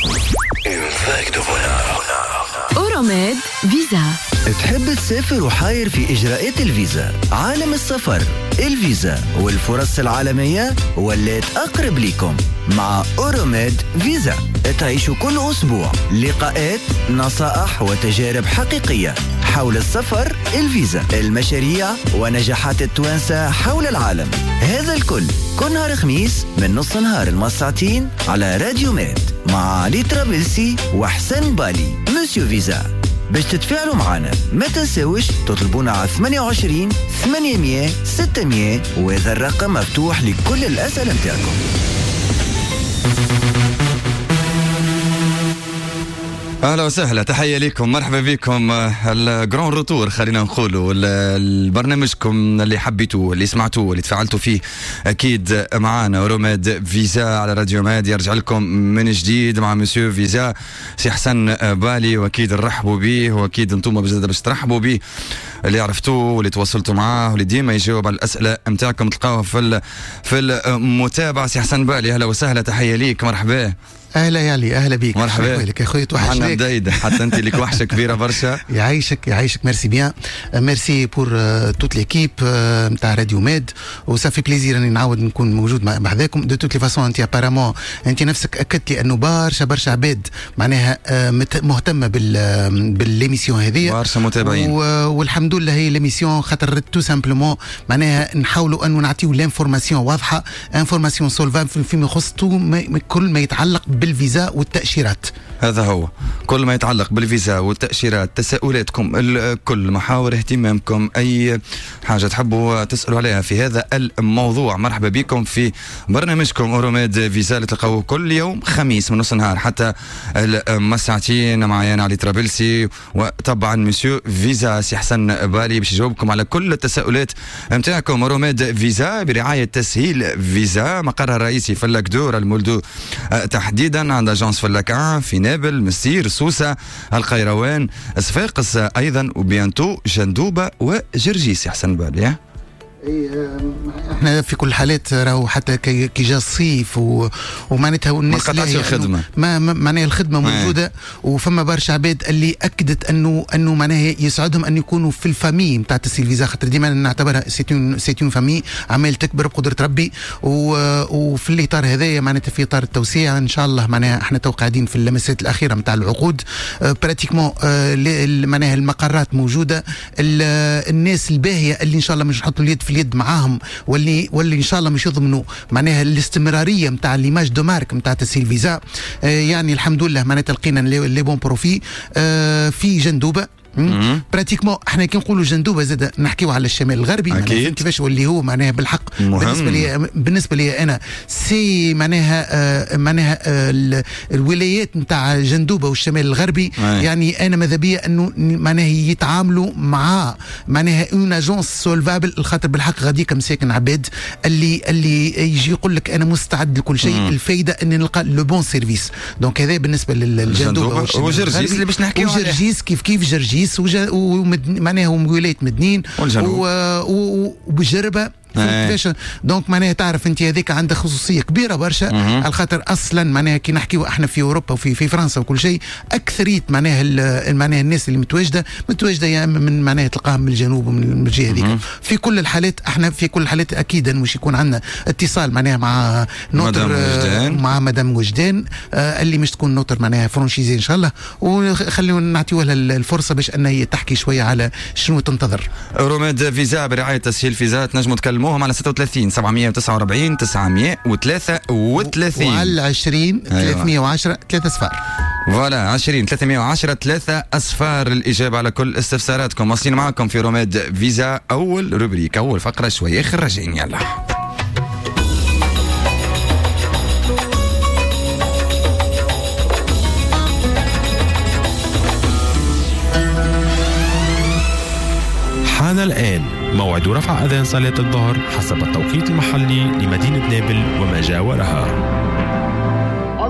أوروميد فيزا. تحب تسافر وحاير في إجراءات الفيزا؟ عالم السفر، الفيزا والفرص العالمية ولات أقرب لكم مع أوروميد فيزا. تعيشوا كل أسبوع لقاءات، نصائح وتجارب حقيقية حول السفر، الفيزا، المشاريع ونجاحات التوانسة حول العالم. هذا الكل كل نهار خميس من نص نهار المساعتين على راديو ميد مع علي طرابلسي وحسن بالي مسيو فيزا. باش تتفاعلوا معنا ما تنسوش تطلبونا على 28 800 600 وهذا الرقم مفتوح لكل الأسئلة متاعكم. اهلا وسهلا، تحيه لكم، مرحبا بكم. الجران روتور خلينا نقولوا برنامجكم اللي حبيتوه، اللي سمعتوه، اللي تفاعلتوا فيه اكيد معانا. أوروميد فيزا على راديو ماد يرجع لكم من جديد مع مسيو فيزا سي حسن بالي، واكيد نرحبوا به، واكيد انتم بجد باش ترحبوا به، اللي عرفتوه واللي تواصلتوا معاه واللي ديما يجاوب على الاسئله نتاعكم تلقاوه في المتابعه. سي حسن بالي اهلا وسهلا، تحيه ليك، مرحبا. اهلا يا علي، اهلا بيك، مرحبا لك يا خويا، توحشني. انا بدايده حتى انت لك وحشه كبيره برشا. يعيشك ميرسي بيان، ميرسي بور توت ليكيب نتاع راديو ميد، وصافي بليزير اني نعاود نكون موجود بحذاكم. دو توت لي فاسون انت ابارامون انت نفسك اكدت لي انه برشا عباد معناها مهتمه بالليميسيون هذه، برشا متابعين، والحمد لله هي ليميسيون خاطر تو سامبلومون معناها نحاولوا انه نعطيو لانفورماسيون واضحه، انفورماسيون سولفان فيما يخص كل ما يتعلق بالفيزا والتأشيرات. هذا هو كل ما يتعلق بالفيزا والتأشيرات، تساؤلاتكم الكل، محاور اهتمامكم، أي حاجة تحبوا تسألوا عليها في هذا الموضوع، مرحبا بكم في برنامجكم أوروميد فيزا اللي تلقوه كل يوم خميس من نص نهار حتى المساعتين معي أنا علي طرابلسي، وطبعا مسيو فيزا سي حسن بالي باش يجاوبكم على كل التساؤلات متاعكم. أوروميد فيزا برعاية تسهيل فيزا، مقرها الرئيسي في اللاكدور المولدو تحديدا، عند اجانس فلاكان في نابل، مسير، سوسة، القيروان، صفاقس ايضا، وبيانتو جندوبه وجرجيس. حسن بالي احنا في كل الحالات راهو حتى كي جا الصيف ومعناتها والناس ما الخدمه معناها الخدمه موجوده، وفما برشا عباد اللي اكدت انه معناها يسعدهم ان يكونوا في الفامي نتاع تسهيل فيزا، خاطر ديما نعتبرها سيتون فامي عمال تكبر بقدره ربي، وفي الاطار هذايا معناتها في اطار التوسيع ان شاء الله معناها احنا تو قاعدين في اللمسات الاخيره نتاع العقود، براتيكمون معناها المقرات موجوده، الناس الباهيه اللي ان شاء الله مش نحطوا اليد في اليد معاهم، واللي ان شاء الله مش يضمنوا معناها الاستمراريه نتاع ليماج دو مارك نتاع تسهيل فيزا. يعني الحمد لله معناتها لقينا لي بون بروفي في جندوبه. براتيكمون احنا كي نقولوا جندوبه زاد نحكيو على الشمال الغربي كيفاش، واللي هو معناها بالحق بالنسبه لي انا سي معناها الولايات نتاع جندوبه والشمال الغربي. يعني انا ماذا بيا انه معناها يتعاملوا مع معناها اون اجونس سولفابل، الخاطر بالحق غاديك مساكن عباد اللي يجي يقول لك انا مستعد لكل شيء. الفايده اني نلقى لو بون سيرفيس. دونك هذا بالنسبه للجندوبه وجرجيس اللي باش نحكيو عليه، وجرجيس كيف جرجيس ومعناها ولاية مدنين وبجربة. دونك معناها تعرف انت هذيك عندها خصوصيه كبيره برشا، على خاطر اصلا معناها كي نحكيو احنا في اوروبا وفي فرنسا وكل شيء، اكثريه معناها الناس اللي متواجده يا اما من معناها تلقاهم من الجنوب ومن الجهه هذيك. في كل الحالات احنا في كل الحالات اكيد مش يكون عندنا اتصال معناها مع نوتر مع مدام وجدان اللي مش تكون نوتر معناها فرانشيزي ان شاء الله، وخلينا نعطيوها الفرصه باش انها تحكي شويه على شنو تنتظر. أوروميد فيزا برعايه تسهيل فيزا، تنجموا تكلموهم على 36 749 933 وعلى 20 310 3 صفار. فوالا 20 310 3 أصفار الإجابة على كل استفساراتكم. واصلين معكم في أوروميد فيزا، أول روبريك، أول فقرة شوية خرجين. يلا حان الآن موعد رفع أذان صلاة الظهر حسب التوقيت المحلي لمدينة نابل وما جاورها.